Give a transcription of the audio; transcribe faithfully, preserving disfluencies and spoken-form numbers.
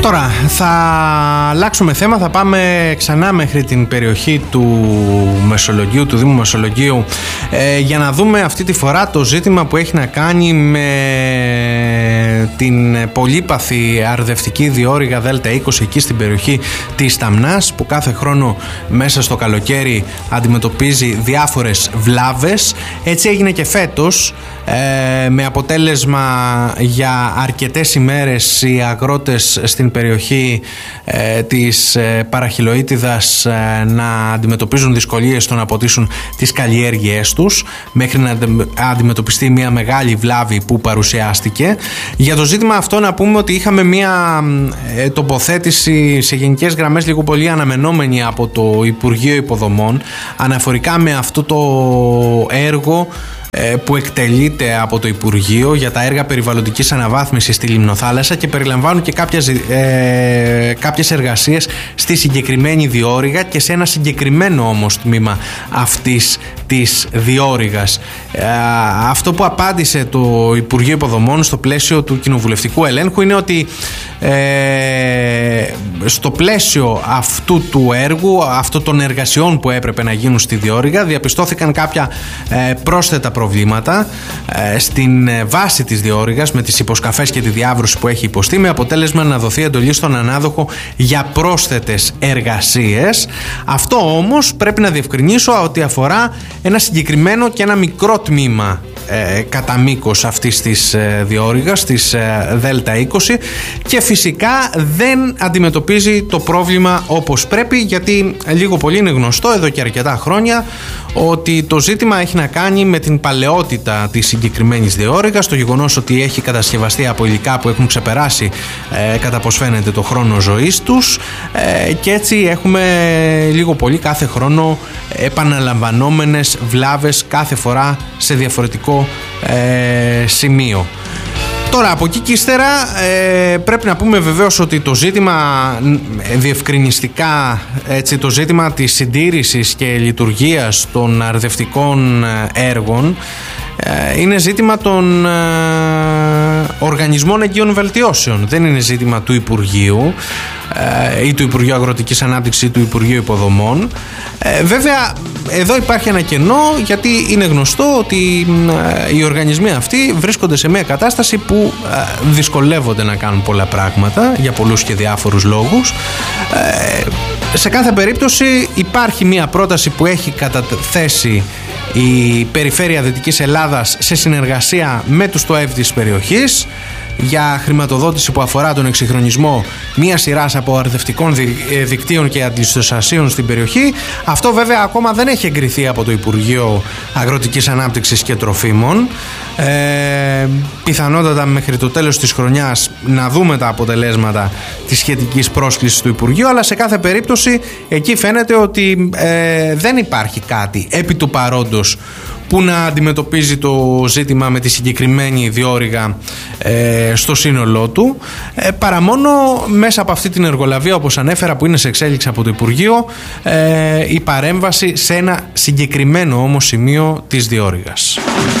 Τώρα θα αλλάξουμε θέμα, θα πάμε ξανά μέχρι την περιοχή του Μεσολογγίου, του Δήμου Μεσολογγίου, ε, για να δούμε αυτή τη φορά το ζήτημα που έχει να κάνει με την πολύπαθη αρδευτική διόρυγα Δέλτα είκοσι εκεί στην περιοχή της Ταμνάς, που κάθε χρόνο μέσα στο καλοκαίρι αντιμετωπίζει διάφορες βλάβες. Έτσι έγινε και φέτος, ε, με αποτέλεσμα για αρκετές ημέρες οι αγρότες στην περιοχή ε, της ε, Παραχυλοίτιδας ε, να αντιμετωπίζουν δυσκολίες στο να αποτίσουν τις καλλιέργειές τους, μέχρι να αντιμετωπιστεί μια μεγάλη βλάβη που παρουσιάστηκε. Για το ζήτημα αυτό να πούμε ότι είχαμε μια ε, τοποθέτηση σε γενικές γραμμές λίγο πολύ αναμενόμενη από το Υπουργείο Υποδομών αναφορικά με αυτό το έργο που εκτελείται από το Υπουργείο για τα έργα περιβαλλοντικής αναβάθμισης στη Λιμνοθάλασσα, και περιλαμβάνουν και κάποιες, ε, κάποιες εργασίες στη συγκεκριμένη διόρυγα και σε ένα συγκεκριμένο όμως τμήμα αυτής της διόρυγας. Ε, αυτό που απάντησε το Υπουργείο Υποδομών στο πλαίσιο του κοινοβουλευτικού ελέγχου είναι ότι ε, στο πλαίσιο αυτού του έργου, αυτών των εργασιών που έπρεπε να γίνουν στη διόρυγα, διαπιστώθηκαν κάποια ε, πρόσθετα προβλήματα ε, στην βάση της διόρυγας με τις υποσκαφές και τη διάβρωση που έχει υποστεί, με αποτέλεσμα να δοθεί εντολή στον ανάδοχο για πρόσθετες εργασίες. Αυτό όμως πρέπει να διευκρινίσω ότι αφορά ένα συγκεκριμένο και ένα μικρό τμήμα ε, κατά μήκος αυτής της ε, διόρυγας, της ε, Δέλτα είκοσι, και φυσικά δεν αντιμετωπίζει το πρόβλημα όπως πρέπει, γιατί λίγο πολύ είναι γνωστό εδώ και αρκετά χρόνια ότι το ζήτημα έχει να κάνει με την παλαιότητα της συγκεκριμένης διόρυγας, το γεγονός ότι έχει κατασκευαστεί από υλικά που έχουν ξεπεράσει ε, κατά πως φαίνεται το χρόνο ζωής τους, ε, και έτσι έχουμε λίγο πολύ κάθε χρόνο επαναλαμβανόμενες βλάβες, κάθε φορά σε διαφορετικό ε, σημείο. Τώρα από εκεί και ύστερα ε, πρέπει να πούμε βεβαίως ότι το ζήτημα διευκρινιστικά, έτσι, το ζήτημα της συντήρησης και λειτουργίας των αρδευτικών έργων ε, είναι ζήτημα των ε, οργανισμών εγγύων βελτιώσεων. Δεν είναι ζήτημα του Υπουργείου ε, ή του Υπουργείου Αγροτικής Ανάπτυξης ή του Υπουργείου Υποδομών. Ε, βέβαια εδώ υπάρχει ένα κενό, γιατί είναι γνωστό ότι ε, οι οργανισμοί αυτοί βρίσκονται σε μια κατάσταση που ε, δυσκολεύονται να κάνουν πολλά πράγματα για πολλούς και διάφορους λόγους. Ε, σε κάθε περίπτωση υπάρχει μια πρόταση που έχει καταθέσει η Περιφέρεια Δυτικής Ελλάδας σε συνεργασία με τους ΤΟΕΒ της περιοχής για χρηματοδότηση που αφορά τον εξυγχρονισμό μια σειράς από αρδευτικών δικτύων και αντιστοσασίων στην περιοχή. Αυτό βέβαια ακόμα δεν έχει εγκριθεί από το Υπουργείο Αγροτικής Ανάπτυξης και Τροφίμων. Ε, πιθανότατα μέχρι το τέλος της χρονιάς να δούμε τα αποτελέσματα της σχετικής πρόσκλησης του Υπουργείου, αλλά σε κάθε περίπτωση εκεί φαίνεται ότι ε, δεν υπάρχει κάτι επί του παρόντος που να αντιμετωπίζει το ζήτημα με τη συγκεκριμένη διόρυγα ε, στο σύνολό του, ε, παρά μόνο μέσα από αυτή την εργολαβία, όπως ανέφερα, που είναι σε εξέλιξη από το Υπουργείο, ε, η παρέμβαση σε ένα συγκεκριμένο όμως σημείο της διόρυγας.